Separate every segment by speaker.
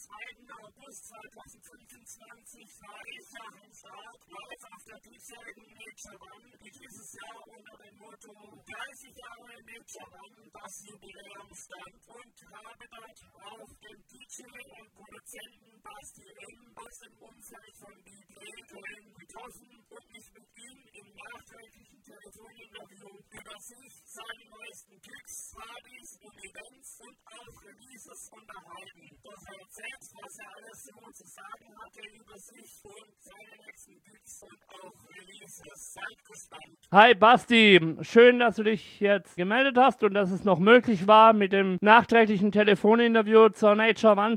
Speaker 1: August 2025 war ich am Start live auf der diesjährigen Nature One, die dieses Jahr unter dem Motto 30 Jahre Nature One das Jubiläum stand und habe dort auf den DJ und Produzenten Basti M. aus dem Umfeld von DJ Köln getroffen und mich mit ihm im nachträglichen Telefoninterview über sich, seine neuesten Kicks, Partys und Events und auch Releases unterhalten. Doch er erzählt, was er alles so zu sagen hatte über sich und seine nächsten Kicks und auch Releases. Seid gespannt.
Speaker 2: Hi Basti, schön, dass du dich jetzt gemeldet hast und dass es noch möglich war mit dem nachträglichen Telefoninterview zur Nature One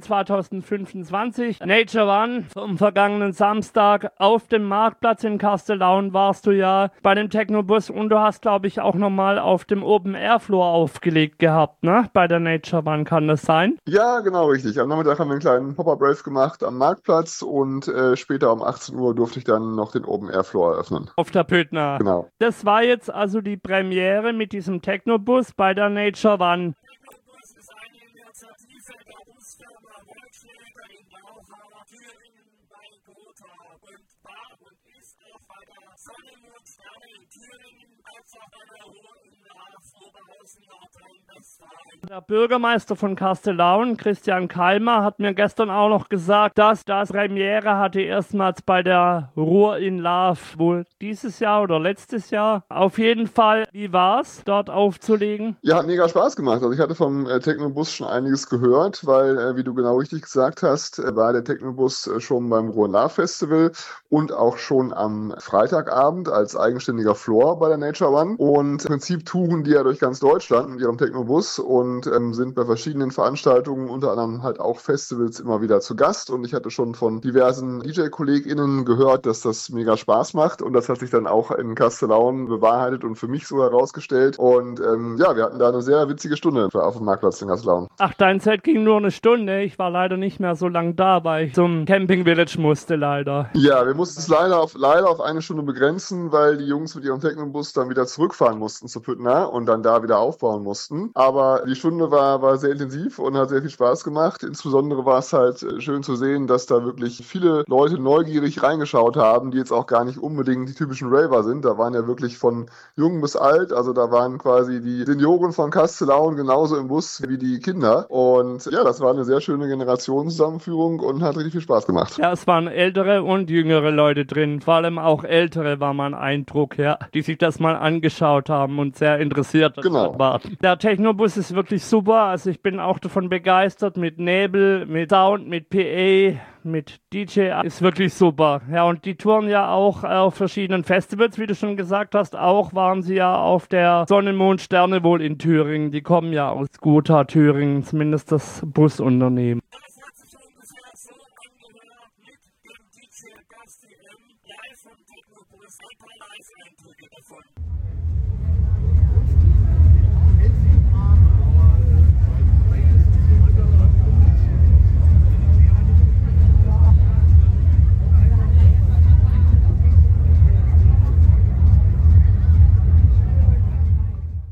Speaker 2: 2025. Nature One vom vergangenen Samstag auf dem Marktplatz in Kastellaun warst du ja bei dem Technobus und du hast, glaube ich, auch nochmal auf dem Open Air Floor aufgelegt gehabt, ne? Bei der Nature One, kann das sein?
Speaker 3: Ja, genau, richtig. Am Nachmittag haben wir einen kleinen Pop-Up-Rave gemacht am Marktplatz und später um 18 Uhr durfte ich dann noch den Open Air Floor eröffnen.
Speaker 2: Auf der Pöttner.
Speaker 3: Genau.
Speaker 2: Das war jetzt also die Premiere mit diesem Technobus bei der Nature One.
Speaker 1: Technobus ist eine Initiative der Busfirma Wolfschläger in Lauchau, Thüringen bei Gotha und war und ist auch bei der Sonne und Sterne in Thüringen als auch bei der Ruhr in Oberhausen, Nordrhein-Westfalen.
Speaker 2: Der Bürgermeister von Kastellaun, Christian Kalmer, hat mir gestern auch noch gesagt, dass das Premiere hatte erstmals bei der Ruhr in Love, wohl dieses Jahr oder letztes Jahr. Auf jeden Fall, wie war's, dort aufzulegen?
Speaker 3: Ja, hat mega Spaß gemacht. Also ich hatte vom Technobus schon einiges gehört, weil, wie du genau richtig gesagt hast, war der Technobus schon beim Ruhr Love Festival und auch schon am Freitagabend als eigenständiger Floor bei der Nature One. Und im Prinzip touren die ja durch ganz Deutschland mit ihrem Technobus und sind bei verschiedenen Veranstaltungen, unter anderem halt auch Festivals, immer wieder zu Gast. Und ich hatte schon von diversen DJ-KollegInnen gehört, dass das mega Spaß macht. Und das hat sich dann auch in Kastellaun bewahrheitet und für mich so herausgestellt. Und ja, wir hatten da eine sehr witzige Stunde auf dem Marktplatz in Kastellaun.
Speaker 2: Ach, dein Set ging nur eine Stunde. Ich war leider nicht mehr so lang da, weil ich zum Camping Village musste, leider.
Speaker 3: Ja, wir mussten es leider auf eine Stunde begrenzen, weil die Jungs mit ihrem Technobus dann wieder zurückfahren mussten zu Püttner und dann da wieder aufbauen mussten. Aber die Stunde war sehr intensiv und hat sehr viel Spaß gemacht. Insbesondere war es halt schön zu sehen, dass da wirklich viele Leute neugierig reingeschaut haben, die jetzt auch gar nicht unbedingt die typischen Raver sind. Da waren ja wirklich von jung bis alt, also da waren quasi die Senioren von Kastellaun genauso im Bus wie die Kinder. Und ja, das war eine sehr schöne Generationszusammenführung und hat richtig viel Spaß gemacht.
Speaker 2: Ja, es waren ältere und jüngere Leute drin. Vor allem auch ältere war mein Eindruck, ja, die sich das mal angeschaut haben und sehr interessiert waren. Der Technobus ist wirklich super. Also ich bin auch davon begeistert mit Nebel, mit Sound, mit PA, mit DJ. Ist wirklich super. Ja, und die touren ja auch auf verschiedenen Festivals, wie du schon gesagt hast. Auch waren sie ja auf der Sonne, Mond, Sterne wohl in Thüringen. Die kommen ja aus Gotha, Thüringen, zumindest das Busunternehmen.
Speaker 1: Das hat sich ungefähr so angehört mit dem DJ Basti M. live vom Technobus. Ein paar Live-Eindrücke davon.